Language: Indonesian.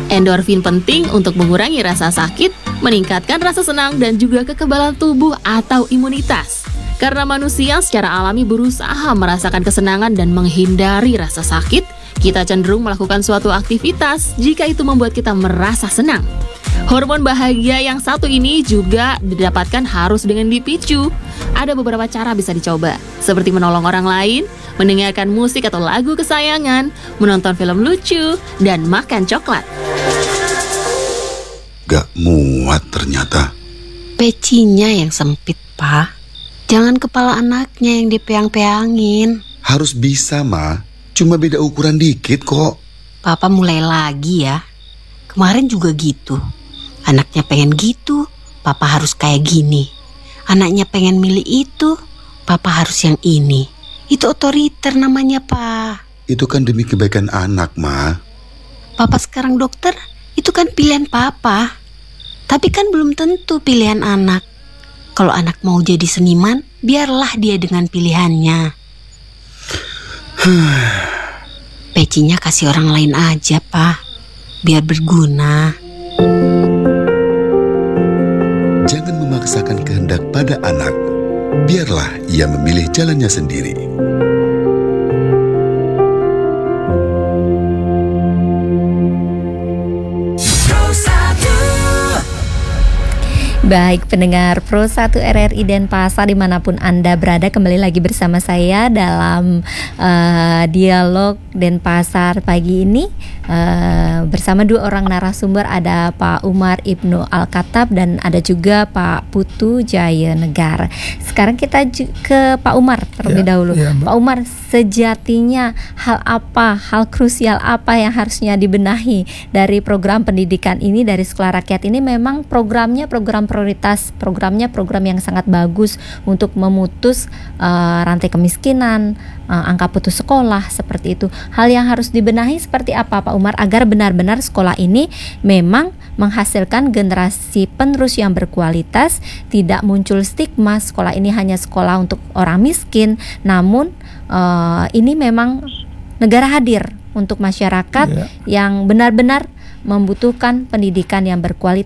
Endorfin penting untuk mengurangi rasa sakit, meningkatkan rasa senang dan juga kekebalan tubuh atau imunitas. Karena manusia secara alami berusaha merasakan kesenangan dan menghindari rasa sakit, kita cenderung melakukan suatu aktivitas jika itu membuat kita merasa senang. Hormon bahagia yang satu ini juga didapatkan harus dengan dipicu. Ada beberapa cara bisa dicoba, seperti menolong orang lain, mendengarkan musik atau lagu kesayangan, menonton film lucu, dan makan coklat. Gak muat ternyata. Pecinya yang sempit, Pak. Jangan kepala anaknya yang dipeang-peangin. Harus bisa, Ma. Cuma beda ukuran dikit kok. Papa mulai lagi ya. Kemarin juga gitu. Anaknya pengen gitu, Papa harus kayak gini. Anaknya pengen milih itu, Papa harus yang ini. Itu otoriter namanya, Pak. Itu kan demi kebaikan anak, Ma. Papa sekarang dokter, itu kan pilihan Papa. Tapi kan belum tentu pilihan anak. Kalau anak mau jadi seniman, biarlah dia dengan pilihannya. Pecinya kasih orang lain aja, Pak. Biar berguna. Jangan memaksakan kehendak pada anak. Biarlah ia memilih jalannya sendiri. Baik pendengar Pro 1 RRI Denpasar dimanapun Anda berada, kembali lagi bersama saya dalam dialog Denpasar pagi ini bersama dua orang narasumber, ada Pak Umar Ibnu Al-Khattab dan ada juga Pak Putu Jaya Negara. Sekarang kita ke Pak Umar terlebih dahulu. Pak Umar, sejatinya hal krusial apa yang harusnya dibenahi dari program pendidikan ini, dari Sekolah Rakyat ini? Memang programnya program prioritas, program yang sangat bagus untuk memutus rantai kemiskinan, angka putus sekolah, seperti itu. Hal yang harus dibenahi seperti apa, Pak Umar, agar benar-benar sekolah ini memang menghasilkan generasi penerus yang berkualitas, tidak muncul stigma sekolah ini hanya sekolah untuk orang miskin, namun ini memang negara hadir untuk masyarakat yang benar-benar membutuhkan pendidikan yang berkualitas